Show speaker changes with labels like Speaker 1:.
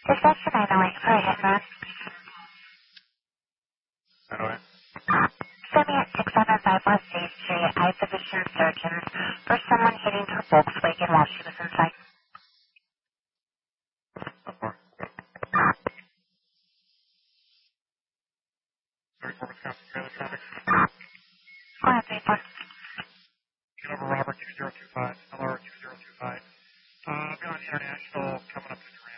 Speaker 1: Dispatcher 908 for a hit and run.
Speaker 2: 908.
Speaker 1: Send me at 675 West C Street. I have position of surgeons for someone hitting her Volkswagen while she was inside.
Speaker 2: Up far. 34 Wisconsin trailer traffic.
Speaker 1: Go ahead, people.
Speaker 2: Get over Robert 2025, LR 2025. Be on International coming up to